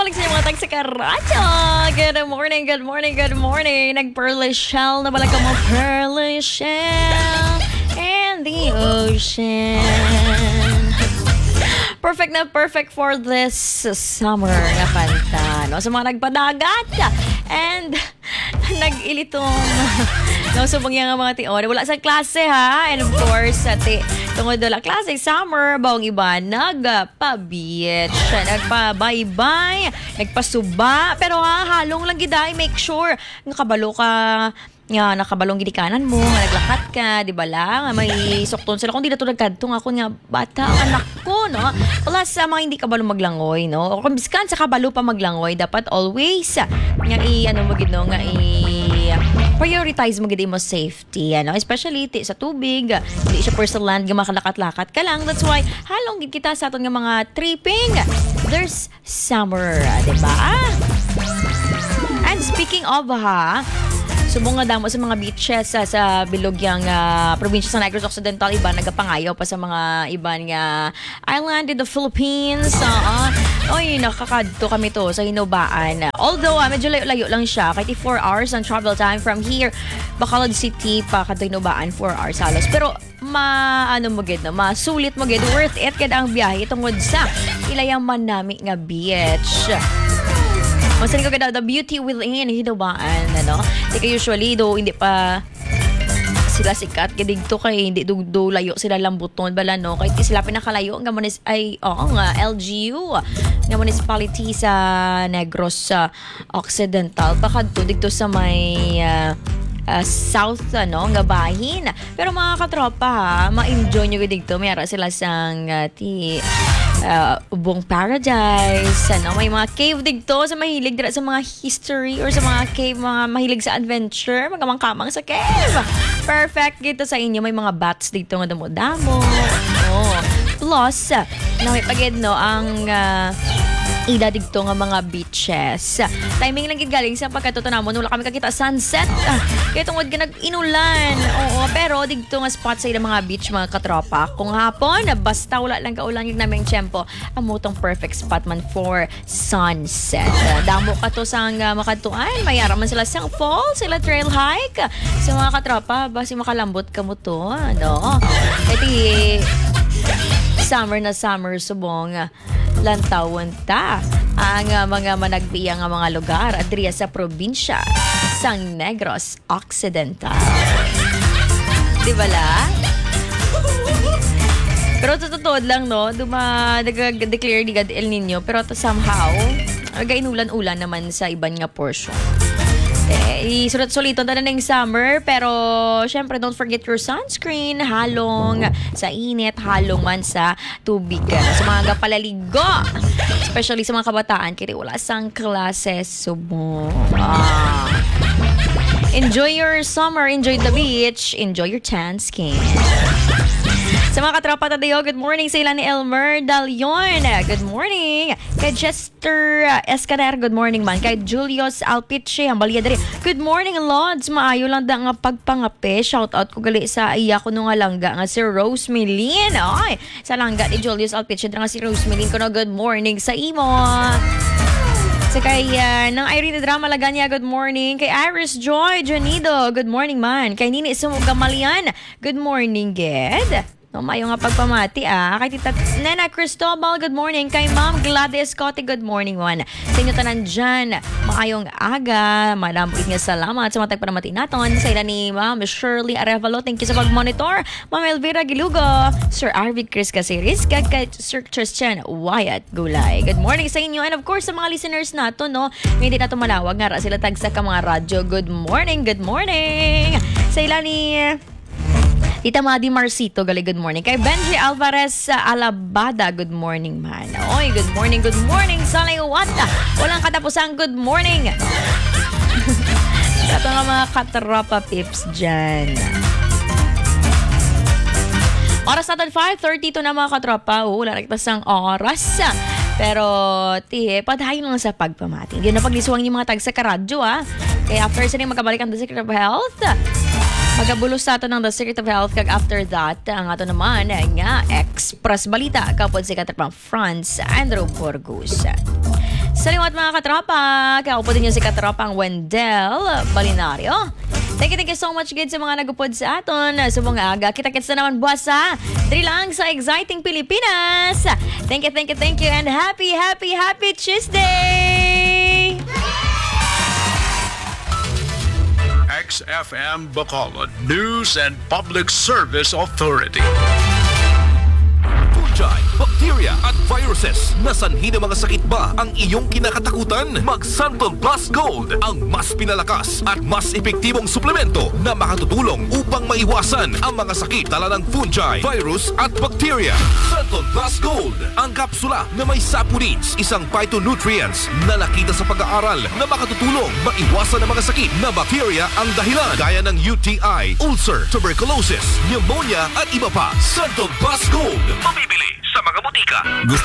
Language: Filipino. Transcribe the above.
balik sa mga tag sa karadyo. Good morning, good morning, good morning. Nag-pearly shell na bala ka mo, pearly shell in the ocean. Perfect na perfect for this summer na kanta, no? Sa mga nagpadagat and nag-ilitong subong yung mga tiyon. Wala sa klase ha. And of course, tungod doon klase summer, bawang iba nagpa-beach, nagpa-bye-bye, nagpasuba. Pero halong lang giday, make sure nakabalo ka, nga nakabalong gidikanan mo, nga naglakat ka, di ba lang? May sukton sila. Kung di na ito nagkadtong ako nga bata, anak ko, no? Plus, mga hindi kabalo maglangoy, no? O kung biskan sa kabalo pa maglangoy, dapat always, nga prioritize mo gid mo safety, ano? Especially sa tubig, hindi siya personal land, nga makalakat-lakat ka lang. That's why, halong gid kita sa aton nga mga tripping. There's summer, di ba? And speaking of, subong nga damo sa mga beaches sa bilog yang probinsya sa Negros Occidental, iba nagapangayaw pa sa mga iban nga island in the Philippines. Oy, nakakadto kami to sa Hinobaan. Although medyo layo lang siya, kahit 4 hours ang travel time from here, Bacolod City pa kadto Hinobaan 4 hours halos. Pero masulit mo gid, worth it gid ang biyahe tungod sa ilayang manami nga beach. Masanin ko kada the beauty within Hinobaan, ano? Di usually hindi pa sila sikat kadigto kay hindi do layo sila lambuton bala, no? Kahit sila pinakalayo nga LGU nga municipality sa Negros Occidental pakadto dito sa may south nga bahin. Pero mga katropa ma-enjoy nyo dito, mayara sila sang Ubong Paradise, may mga cave dito sa mahilig dira sa mga history or sa mga cave, mga mahilig sa adventure, magamang-kamang sa cave. Perfect dito sa inyo, may mga bats dito nga damo-damo. Plus may pagid ang ida dito nga mga beaches. Timing lang gid galing sa pagkatutunamon, wala kami kakita sunset. Kaya tungod ka nag-inulan. Oo, pero dito nga spot sa ilang mga beach, mga katropa. Kung hapon, basta wala lang kaulan yung naming tiyempo, amutong perfect spot man for sunset. Damo ka to sang makatuan. Mayara man sila sang fall, sila trail hike. Sa mga katropa, basi makalambot ka mo to. Ano? Iti summer na summer subong lantawon ta ang mga managbiya nga mga lugar adriya sa probinsya sang Negros Occidental. Di ba la? Pero totoo lang, no? Nag-declare ni God El Nino, pero somehow nag-inulan-ulan naman sa iban nga portion. Sulit-suliton na ng summer, pero syempre don't forget your sunscreen, halong sa init, halong man sa tubig sa mga palaligo, especially sa mga kabataan kaya wala sang klases subong. Enjoy your summer, enjoy the beach, enjoy your tan skin. Sa mga katropa tadayo, good morning sa ilan ni Elmer Dalion. Good morning. Kay Chester Escaner, good morning man. Kay Julius Alpiche, hambalya diri. Good morning, Lods. Maayo lang da nga pagpangape. Shout out ko gali sa iya ko nga langga nga si Rose Melin. Ay, sa langga ni Julius Alpiche nga si Rose Melin ko no, good morning sa imo. Sa kay ng Irene Drama Laganya, good morning. Kay Iris Joy Janido, good morning man. Kay Nini Sumugamalian, good morning, Ged. Mayo nga pagpamati Kay Tita Nena Cristobal, good morning. Kay Ma'am Gladys Cote, good morning one. Sa inyo tanan dyan, maayong aga. Madampuit nga salamat sa matag panamati naton. Sa ila ni Ma'am Shirley Arevalo, thank you sa pag-monitor. Ma'am Elvira Gilugo, Sir Arvid Chris Casiris, kay Sir Christian Wyatt Gulay. Good morning sa inyo. And of course, sa mga listeners nato, no, hindi nato malawag nga sila tagsa ka mga radyo. Good morning, good morning. Sa ila ni Tita Madi Marcito, gali, good morning. Kay Benji Alvarez Alabada, good morning man. Oy, good morning sa Layuwata. Walang katapusang good morning. Ito nga mga katropa pips dyan. Oras natin 5:32 na mga katropa. Wala nagtasang oras. Pero, padayon lang sa pagpamati. Hindi na paglisuwang yung mga tag sa karadyo, Kaya after sa magkabalik ang The Secret of Health, magabulos sa ato ng The Secret of Health. Kag after that, ang ato naman nga Express Balita kapod si Katrapang Franz Andrew Porgus. Salamat mga katropa. Kaya po din yung si katropang Wendell Balinario. Thank you so much good sa mga nagupod sa aton. Sa mga aga, kita-kits na naman buwas ha. Diri lang sa Exciting Pilipinas. Thank you, and happy Tuesday! XFM Bacolod News and Public Service Authority. Fungi, bacteria at viruses. Nasanhi ng mga sakit ba ang iyong kinakatakutan? Mag Santon Plus Gold, ang mas pinalakas at mas epektibong suplemento na makatutulong upang maiwasan ang mga sakit dala ng fungi, virus at bacteria. Santon Plus Gold, ang kapsula na may saponins, isang phytonutrients na nakita sa pag-aaral na makatutulong maiwasan ang mga sakit na bacteria ang dahilan gaya ng UTI, ulcer, tuberculosis, pneumonia at iba pa. Santon Plus Gold, mabibili sa mga butika. Gusto